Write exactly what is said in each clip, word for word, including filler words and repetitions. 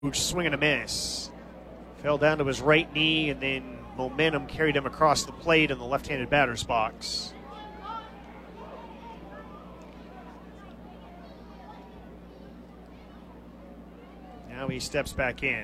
Swing and a miss. Fell down to his right knee, and then momentum carried him across the plate in the left-handed batter's box. Now he steps back in.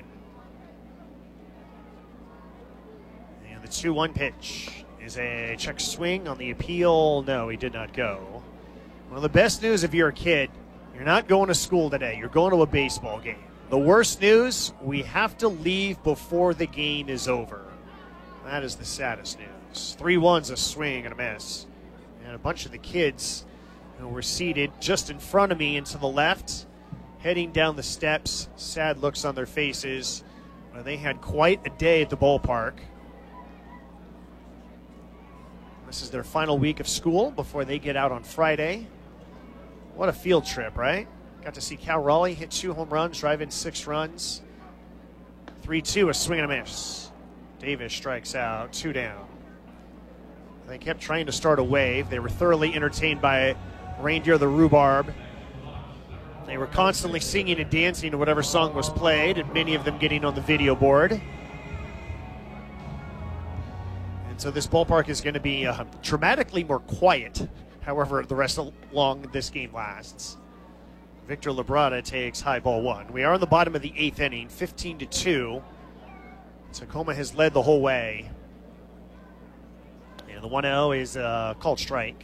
And the two one pitch is a check swing on the appeal. No, he did not go. Well, the best news if you're a kid, you're not going to school today. You're going to a baseball game. The worst news, we have to leave before the game is over. That is the saddest news. Three ones, a swing and a miss. And a bunch of the kids who were seated just in front of me and to the left, heading down the steps, sad looks on their faces. Well, they had quite a day at the ballpark. This is their final week of school before they get out on Friday. What a field trip, right? Got to see Cal Raleigh hit two home runs, drive in six runs. three two, a swing and a miss. Davis strikes out, two down. They kept trying to start a wave. They were thoroughly entertained by Reindeer the Rhubarb. They were constantly singing and dancing to whatever song was played, and many of them getting on the video board. And so this ballpark is going to be uh, dramatically more quiet, however the rest of long this game lasts. Victor Labrada takes high ball one. We are in the bottom of the eighth inning, fifteen to two. Tacoma has led the whole way. And the one oh is a called strike.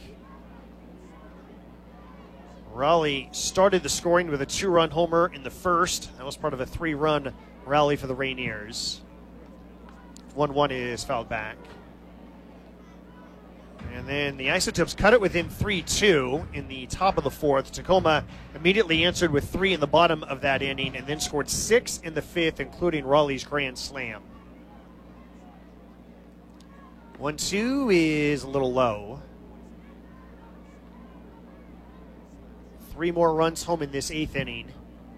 Raleigh started the scoring with a two-run homer in the first. That was part of a three-run rally for the Rainiers. one one is fouled back. And then the Isotopes cut it within three two in the top of the fourth. Tacoma immediately answered with three in the bottom of that inning and then scored six in the fifth, including Raleigh's grand slam. one two is a little low. Three more runs home in this eighth inning.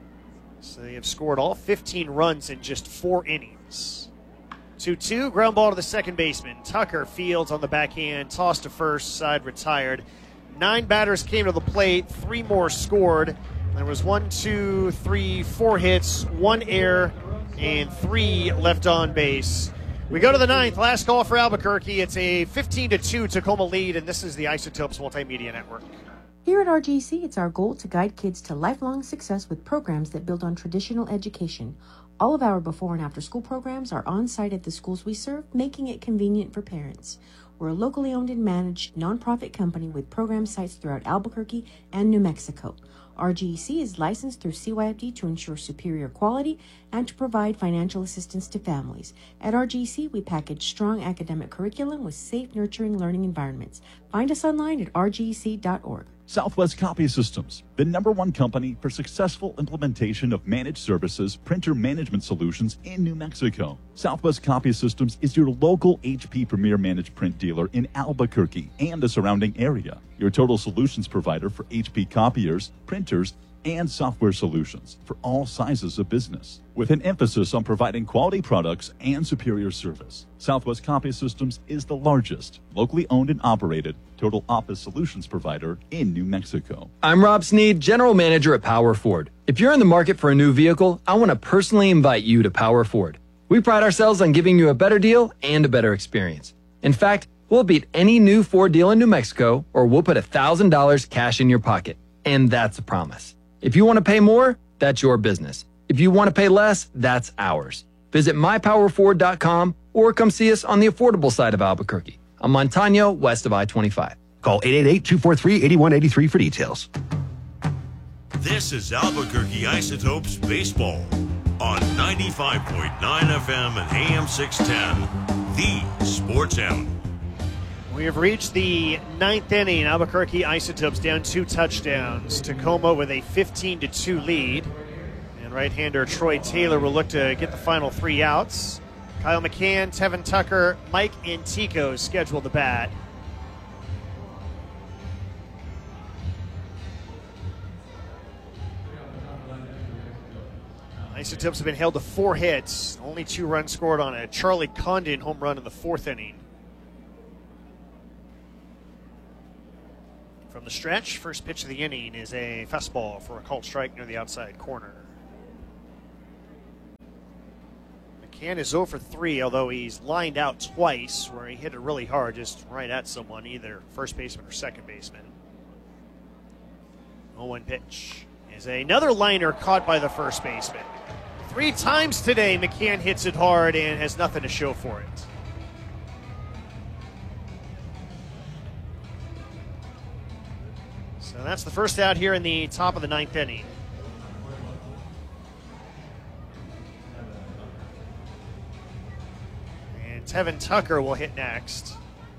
So they have scored all fifteen runs in just four innings. two two, ground ball to the second baseman. Tucker fields on the backhand, tossed to first, side retired. Nine batters came to the plate, three more scored. There was one, two, three, four hits, one error, and three left on base. We go to the ninth, last call for Albuquerque. It's a fifteen to two Tacoma lead, and this is the Isotopes Multimedia Network. Here at R G C, it's our goal to guide kids to lifelong success with programs that build on traditional education. All of our before and after school programs are on site at the schools we serve, making it convenient for parents. We're a locally owned and managed nonprofit company with program sites throughout Albuquerque and New Mexico. R G C is licensed through C Y F D to ensure superior quality and to provide financial assistance to families. At R G C, we package strong academic curriculum with safe, nurturing learning environments. Find us online at r g c dot org. Southwest Copy Systems, the number one company for successful implementation of managed services printer management solutions in New Mexico. Southwest Copy Systems is your local H P Premier Managed Print dealer in Albuquerque and the surrounding area. Your total solutions provider for H P copiers, printers, and software solutions for all sizes of business, with an emphasis on providing quality products and superior service. Southwest Copy Systems is the largest, locally owned and operated total office solutions provider in New Mexico. I'm Rob Sneed, General Manager at Power Ford. If you're in the market for a new vehicle, I want to personally invite you to Power Ford. We pride ourselves on giving you a better deal and a better experience. In fact, we'll beat any new Ford deal in New Mexico, or we'll put one thousand dollars cash in your pocket. And that's a promise. If you want to pay more, that's your business. If you want to pay less, that's ours. Visit my power ford dot com or come see us on the affordable side of Albuquerque, on Montano, west of I twenty-five. Call eight eight eight, two four three, eight one eight three for details. This is Albuquerque Isotopes Baseball on ninety-five point nine F M and A M six ten, the Sports Animal. We have reached the ninth inning. Albuquerque Isotopes down two touchdowns. Tacoma with a fifteen to two lead. And right-hander Troy Taylor will look to get the final three outs. Kyle McCann, Tevin Tucker, Mike Antico scheduled to bat. Isotopes have been held to four hits. Only two runs scored on a Charlie Condon home run in the fourth inning. From the stretch, first pitch of the inning is a fastball for a called strike near the outside corner. McCann is zero for three, although he's lined out twice where he hit it really hard, just right at someone, either first baseman or second baseman. oh one pitch is another liner caught by the first baseman. Three times today, McCann hits it hard and has nothing to show for it. So that's the first out here in the top of the ninth inning. And Tevin Tucker will hit next.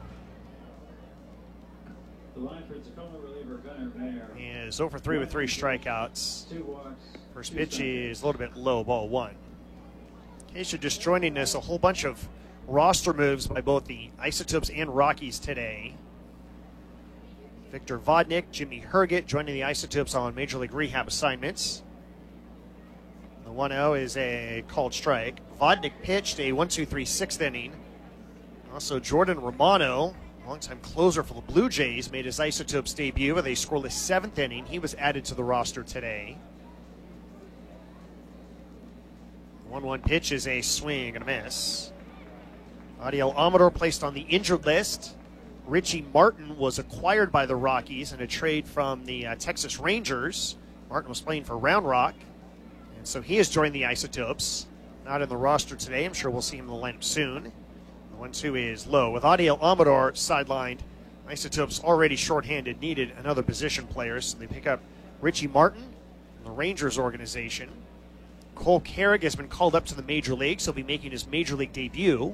The line for Tacoma reliever Gunnar Mayer. He is zero for three with three strikeouts. Two walks. First pitch is a little bit low, ball one. Acacia just joining us, a whole bunch of roster moves by both the Isotopes and Rockies today. Victor Vodnik, Jimmy Herget joining the Isotopes on Major League Rehab assignments. The one oh is a called strike. Vodnik pitched a one two three sixth inning. Also, Jordan Romano, longtime closer for the Blue Jays, made his Isotopes debut with a scoreless seventh inning. He was added to the roster today. one one pitch is a swing and a miss. Adiel Amador placed on the injured list. Richie Martin was acquired by the Rockies in a trade from the uh, Texas Rangers. Martin was playing for Round Rock, and so he has joined the Isotopes. Not in the roster today. I'm sure we'll see him in the lineup soon. The one two is low. With Adiel Amador sidelined, Isotopes already shorthanded, needed another position player, so they pick up Richie Martin from the Rangers organization. Cole Carrick has been called up to the Major Leagues. He'll be making his Major League debut.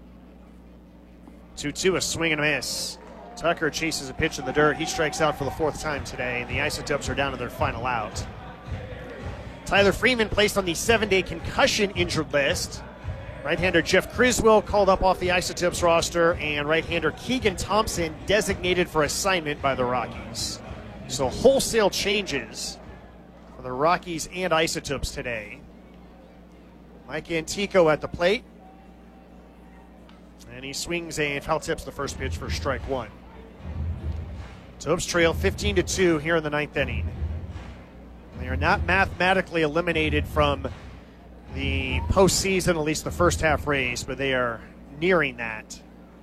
two two, a swing and a miss. Tucker chases a pitch in the dirt. He strikes out for the fourth time today, and the Isotopes are down to their final out. Tyler Freeman placed on the seven-day concussion injured list. Right-hander Jeff Criswell called up off the Isotopes roster, and right-hander Keegan Thompson designated for assignment by the Rockies. So wholesale changes for the Rockies and Isotopes today. Mike Antico at the plate. And he swings and foul tips the first pitch for strike one. Topes trail fifteen to two here in the ninth inning. They are not mathematically eliminated from the postseason, at least the first half race, but they are nearing that.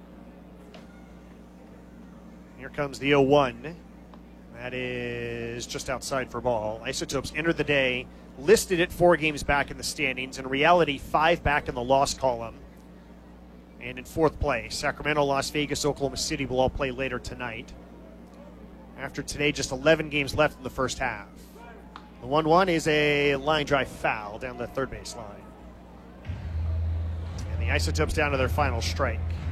Here comes the oh one. That is just outside for ball. Isotopes entered the day listed at four games back in the standings. In reality, five back in the loss column. And in fourth place, Sacramento, Las Vegas, Oklahoma City will all play later tonight. After today, just eleven games left in the first half. The one one is a line drive foul down the third base line. And the Isotopes down to their final strike.